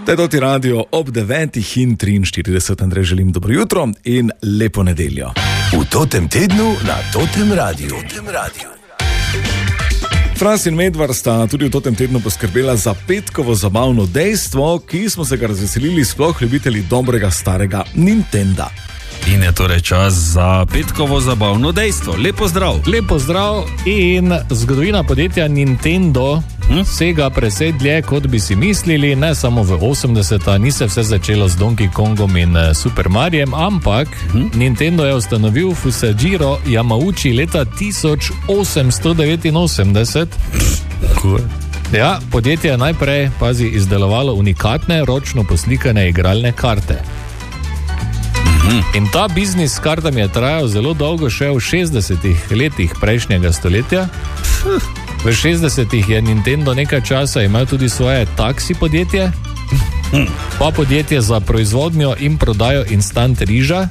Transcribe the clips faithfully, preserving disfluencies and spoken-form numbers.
To je Toti radio ob devetih in triinštirideset. Andrej, želim dobro jutro in lepo nedeljo. V Totem tednu na Totem radiju. Totem radiju. Fras in Medvar sta tudi v Totem tednu poskrbela za petkovo zabavno dejstvo, ki smo se ga razveselili sploh ljubitelji dobrega starega Nintenda. In je torej čas za petkovo zabavno dejstvo. Lepo zdrav. Lepo zdrav in zgodovina podjetja Nintendo hm? sega precej dlje, kot bi si mislili, ne samo v osemdeseta, ni se vse začelo z Donkey Kongom in Super Mariem, ampak hm? Nintendo je ustanovil Fusajiro Yamauchi leta tisoč osemsto devetinosemdeset. Cool. Ja, podjetje je najprej, pazi, izdelovalo unikatne, ročno poslikane igralne karte. In ta biznis s kartami je trajal zelo dolgo, še v šestdesetih letih prejšnjega stoletja. V šestdesetih je Nintendo nekaj časa imel tudi svoje taksi podjetje, pa podjetje za proizvodnjo in prodajo instant riža.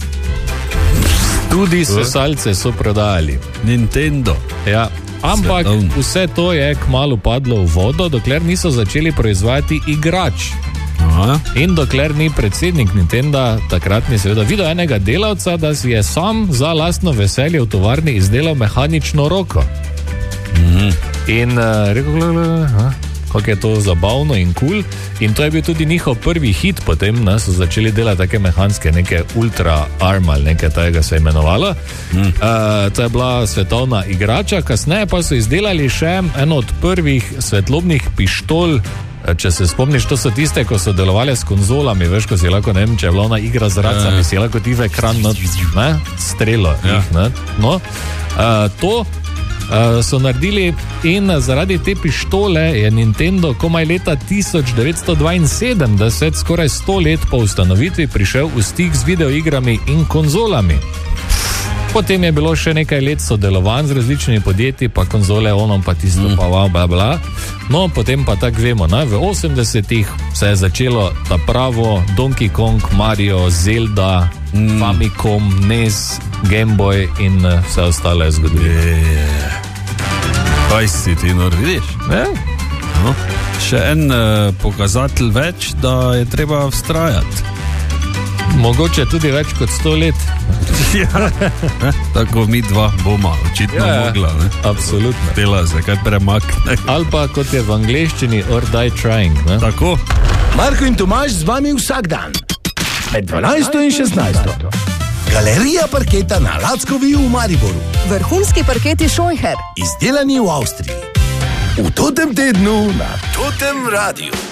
Tudi sesalce so prodajali. Nintendo. Ja. Ampak vse to je kmalu padlo v vodo, dokler niso začeli proizvajati igrač. Aha. In dokler ni predsednik Nintenda takratni seveda videl enega delavca, da si je sam za lastno veselje v tovarni izdelal mehanično roko. Mm. In uh, rekel, kako je to zabavno in kul. Cool. In to je bil tudi njihov prvi hit, potem ne, so začeli delati take mehanske, neke Ultra Arm ali nekaj tega se je imenovalo. Mm. Uh, to je bila svetovna igrača, kasneje pa so izdelali še eno od prvih svetlobnih pištol. Če se spomniš, to so tiste, ko so delovali s konzolami, veš, ko si lahko, ne vem, če je bila ona igra z racami, si lahko ti v ekran, ne, strelo ja. jih, ne, no. Uh, to uh, so naredili in zaradi te pištole je Nintendo komaj leta tisoč devetsto dvainsedemdeset, skoraj sto let po ustanovitvi, prišel v stik z videoigrami in konzolami. Potem je bilo še nekaj let sodelovanj z različnimi podjetji, pa konzole, onom, pa tisto, mm. pa wow, bla, bla. No, potem pa tako vemo, ne? V osemdesetih se je začelo ta pravo Donkey Kong, Mario, Zelda, mm. Famicom, N E S, Game Boy in vse ostale zgodovine. Yeah. Kaj si ti nor, vidiš? Ne? No. Še en uh, pokazatelj več, da je treba vztrajati. Mogoče tudi več kot sto let. Ja. Tako mi dva bomo očitno ja, mogla. Ne? Absolutno. Dela se kaj premakne. Ali pa kot je v angleščini or die trying. Ne? Tako. Marko in Tomaž z vami vsak dan. Med dvanajsto in šestnajsto. Galerija parketa na Lackovi v Mariboru. Vrhunski parketi Scheucher. Izdelani v Avstriji. V Totem tednu na Totem radiju.